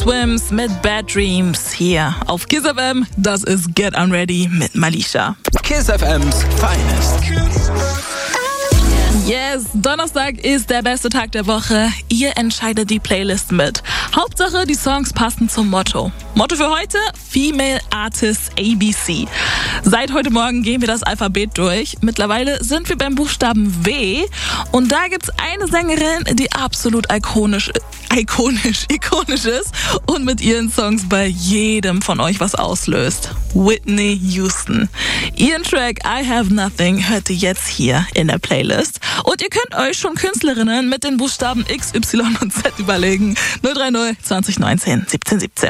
Swims mit Bad Dreams hier auf Kiss FM. Das ist Get Unready mit Malisha. Kiss FM's Finest. Yes, Donnerstag ist der beste Tag der Woche. Ihr entscheidet die Playlist mit. Hauptsache, die Songs passen zum Motto. Motto für heute: Female Artist ABC. Seit heute Morgen gehen wir das Alphabet durch. Mittlerweile sind wir beim Buchstaben W. Und da gibt's eine Sängerin, die absolut ikonisch ist und mit ihren Songs bei jedem von euch was auslöst. Whitney Houston. Ihren Track I Have Nothing hört ihr jetzt hier in der Playlist. Und ihr könnt euch schon Künstlerinnen mit den Buchstaben X, Y und Z überlegen. 030 2019 17 17.